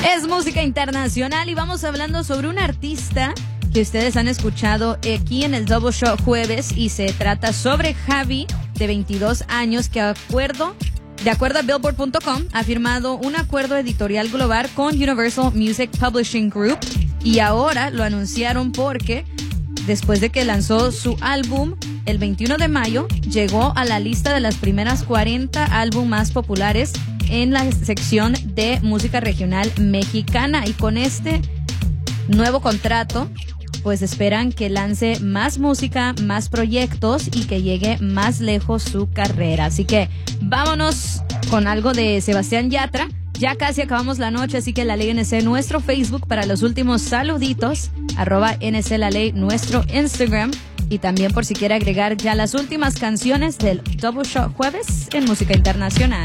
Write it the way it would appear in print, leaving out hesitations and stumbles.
Es música internacional y vamos hablando sobre un artista que ustedes han escuchado aquí en el Double Show jueves, y se trata sobre Javi, de 22 años, que de acuerdo a Billboard.com ha firmado un acuerdo editorial global con Universal Music Publishing Group, y ahora lo anunciaron porque después de que lanzó su álbum el 21 de mayo, llegó a la lista de las primeras 40 álbumes más populares en la sección de música regional mexicana, y con este nuevo contrato pues esperan que lance más música, más proyectos y que llegue más lejos su carrera. Así que vámonos con algo de Sebastián Yatra. Ya casi acabamos la noche, así que La Ley NC, nuestro Facebook para los últimos saluditos, @NC La Ley, nuestro Instagram, y también por si quiere agregar ya las últimas canciones del Double Shot jueves en música internacional.